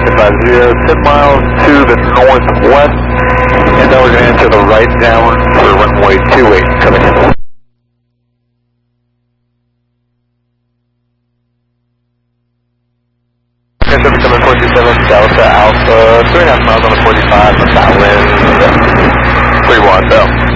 50, 10 miles to the northwest, and then we're going to enter the right down for runway 28 coming in. Coming 427 Delta Alpha, 3.5 miles on the 45, about wind, 3 1 though.